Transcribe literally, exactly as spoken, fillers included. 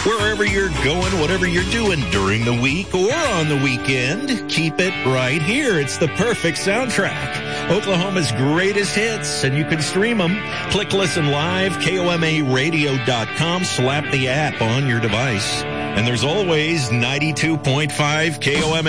Wherever you're going, whatever you're doing during the week or on the weekend, keep it right here. It's the perfect soundtrack. Oklahoma's greatest hits, and you can stream them. Click Listen Live, K O M A radio dot com. Slap the app on your device. And there's always ninety-two point five K O M A.